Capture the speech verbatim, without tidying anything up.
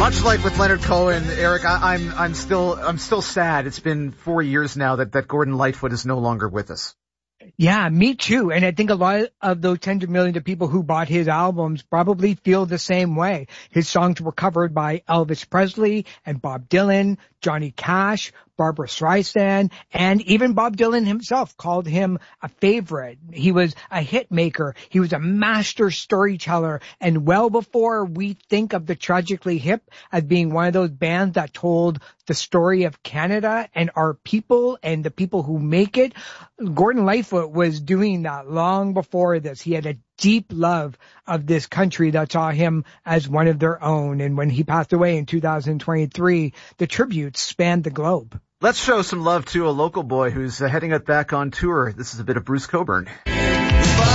Much like with Leonard Cohen, Eric, I, I'm I'm still I'm still sad. It's been four years now that, that Gordon Lightfoot is no longer with us. Yeah, me too. And I think a lot of those tens of millions of people who bought his albums probably feel the same way. His songs were covered by Elvis Presley and Bob Dylan, Johnny Cash, Barbra Streisand, and even Bob Dylan himself called him a favorite. He was a hit maker. He was a master storyteller. And well before we think of the Tragically Hip as being one of those bands that told the story of Canada and our people and the people who make it, Gordon Lightfoot was doing that long before this. He had a deep love of this country that saw him as one of their own. And when he passed away in two thousand twenty-three, the tributes spanned the globe. Let's show some love to a local boy who's uh, heading up back on tour. This is a bit of Bruce Cockburn.